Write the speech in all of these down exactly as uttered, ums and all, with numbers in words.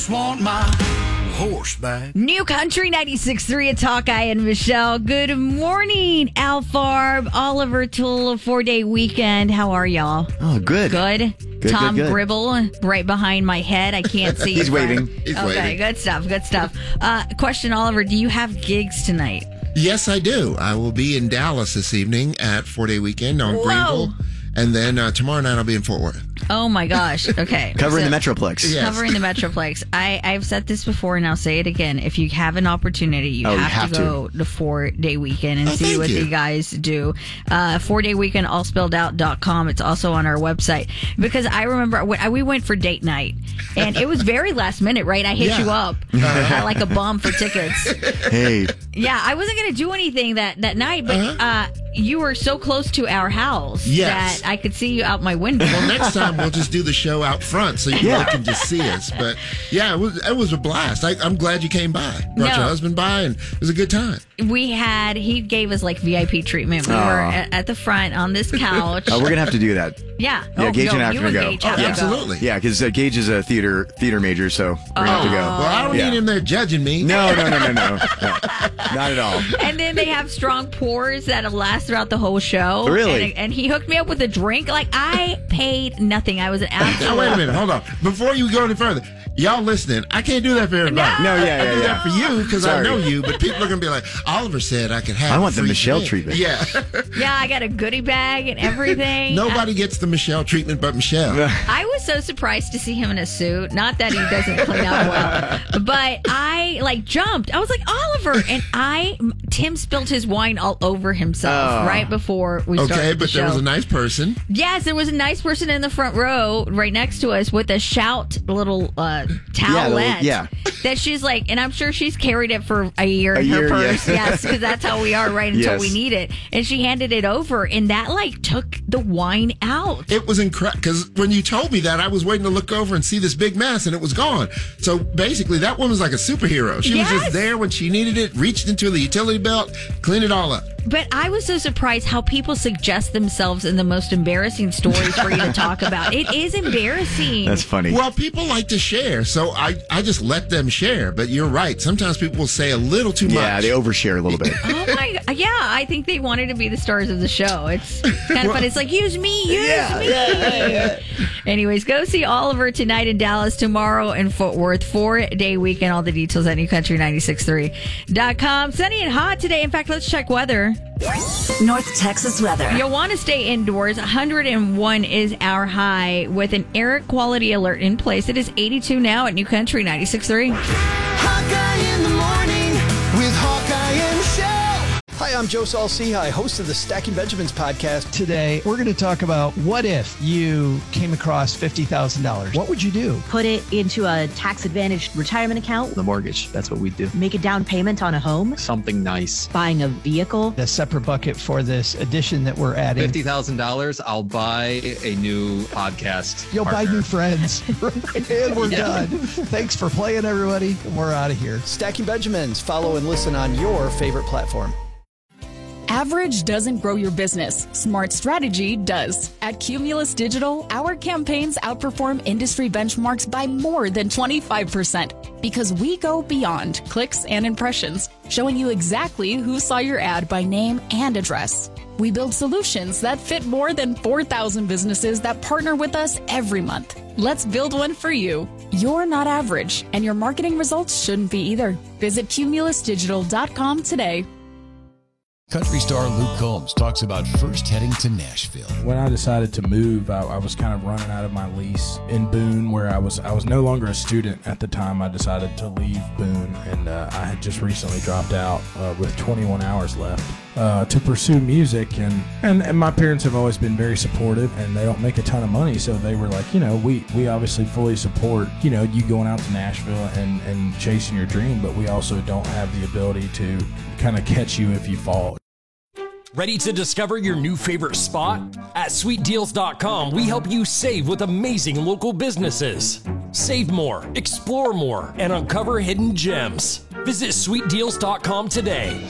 Want my horseback. New Country ninety-six point three at Hawkeye and Michelle. Good morning, Al Farb, Oliver Toole, four-day weekend. How are y'all? Oh, good. Good? Good, Tom good, good. Gribble right behind my head. I can't see. He's in front. waving. He's okay, waving. good stuff, good stuff. Uh, question, Oliver, do you have gigs tonight? Yes, I do. I will be in Dallas this evening at four-day weekend on Whoa. Greenville. And then uh, tomorrow night I'll be in Fort Worth. Oh, my gosh. Okay. Covering So- the Metroplex. Yes. Covering the Metroplex. I, I've said this before, and I'll say it again. If you have an opportunity, you, Oh, you have, have to go to four-day weekend and Oh, see thank what you. the guys do. Uh, four-day weekend, all spelled out dot com. It's also on our website. Because I remember when I, we went for date night, and it was very last minute, right? I hit Yeah. you up uh, like a bum for tickets. Hey, Yeah, I wasn't going to do anything that, that night, but Uh-huh. uh, you were so close to our house Yes. that I could see you out my window. Well, next time we'll just do the show out front so you Yeah. can just see us. But yeah, it was it was a blast. I, I'm glad you came by. Brought No. your husband by, and it was a good time. We had, he gave us like V I P treatment. We Aw. were at, at the front on this couch. oh, we're gonna have to do that. Yeah. Yeah, oh, Gage no, and I have you to and go. Gage have Oh, to absolutely. Yeah, because uh, Gage is a theater theater major, so we're gonna have to go. Well, I don't Yeah. need him there judging me. No, no, no, no, no, no, not at all. go. And then they have strong pours that'll last throughout the whole show. Really? And, and he hooked me up with a drink. Like, I paid nothing. I was an Now, absolute. wait a minute. Hold on. Before you go any further, y'all listening, I can't do that for everybody. No, yeah, I yeah, do yeah. that for you because I Sorry. know you, but people are going to be like, Oliver said I could have I a want the free Michelle drink. treatment. Yeah. Yeah, I got a goodie bag and everything. Nobody gets the Michelle treatment but Michelle. I was so surprised to see him in a suit. Not that he doesn't clean up well, but I like jumped. I was like, Oliver, and I Tim spilled his wine all over himself Oh. right before we started Okay, the but show. there was a nice person. Yes, there was a nice person in the front row right next to us with a shout little uh, towelette. yeah. That she's like, and I'm sure she's carried it for a year A in her year, purse. yeah. Yes, because that's how we are right until Yes. we need it. And she handed it over, and that like took the wine out. It was incredible because when you told me that, I was waiting to look over and see this big mess, and it was gone. So basically, that woman's like a superhero. She Yes. was just there when she needed it, reached into the utility belt, cleaned it all up. But I was so surprised how people suggest themselves in the most embarrassing stories for you to talk about. It is embarrassing. That's funny. Well, people like to share, so I, I just let them share. But you're right. Sometimes people will say a little too yeah, much. they overshare a little bit. Oh my! Yeah, I think they wanted to be the stars of the show. It's kind of fun. It's like use me, use Yeah, me. yeah, yeah, yeah. Anyways, go see Oliver tonight in Dallas, tomorrow in Fort Worth, four day weekend. All the details at new country ninety-six point three dot com. Sunny and hot today. In fact, let's check weather. North Texas weather. You'll want to stay indoors. one hundred one is our high with an air quality alert in place. It is eighty-two now at New Country ninety-six point three. Hawkeye in the morning with Hawkeye and Michelle. Hi, I'm Joe Saul-Sehy, host of the Stacking Benjamins podcast. Today, we're going to talk about what if you came across fifty thousand dollars? What would you do? Put it into a tax-advantaged retirement account, The mortgage. That's what we do. make a down payment on a home, Something nice. buying a vehicle. A separate bucket for this addition that we're adding. fifty thousand dollars, I'll buy a new podcast. You'll buy partner. new friends. And we're done. Thanks for playing, everybody. And we're out of here. Stacking Benjamins. Follow and listen on your favorite platform. Average doesn't grow your business. Smart strategy does. At Cumulus Digital, our campaigns outperform industry benchmarks by more than twenty-five percent because we go beyond clicks and impressions, showing you exactly who saw your ad by name and address. We build solutions that fit more than four thousand businesses that partner with us every month. Let's build one for you. You're not average, and your marketing results shouldn't be either. Visit cumulus digital dot com today. Country star Luke Combs talks about first heading to Nashville. When I decided to move, I, I was kind of running out of my lease in Boone, where I was I was no longer a student at the time. I decided to leave Boone, and uh, I had just recently dropped out uh, with twenty-one hours left uh, to pursue music. And, and, and my parents have always been very supportive, and they don't make a ton of money, so they were like, you know, we, we obviously fully support, you know, you going out to Nashville and, and chasing your dream, but we also don't have the ability to kind of catch you if you fall. Ready to discover your new favorite spot? At sweet deals dot com, we help you save with amazing local businesses. Save more, explore more, and uncover hidden gems. Visit sweet deals dot com today.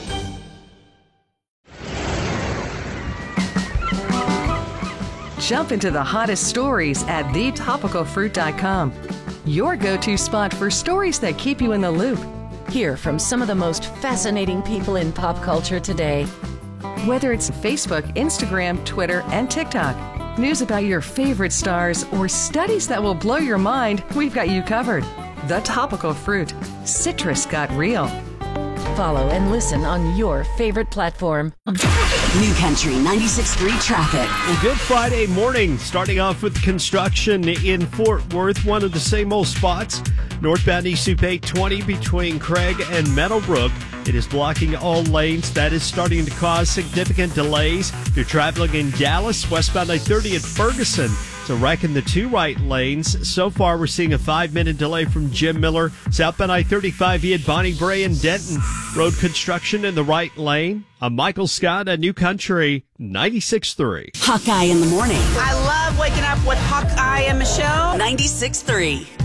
Jump into the hottest stories at the topical fruit dot com. your go-to spot for stories that keep you in the loop. Hear from some of the most fascinating people in pop culture today. Whether it's Facebook, Instagram, Twitter, and TikTok, news about your favorite stars, or studies that will blow your mind, we've got you covered. The Topical Fruit. Citrus got real. Follow and listen on your favorite platform. New Country ninety-six point three traffic. Well, good Friday morning. Starting off with construction in Fort Worth, one of the same old spots. Northbound East Loop eight twenty between Craig and Meadowbrook. It is blocking all lanes. That is starting to cause significant delays. If you're traveling in Dallas, westbound I thirty at Ferguson. So wrecking the two right lanes. So far, we're seeing a five-minute delay from Jim Miller. Southbound I thirty-five at Bonnie Bray and Denton. Road construction in the right lane. I'm Michael Scott at New Country ninety-six point three. Hawkeye in the morning. I love waking up with Hawkeye and Michelle. ninety-six point three.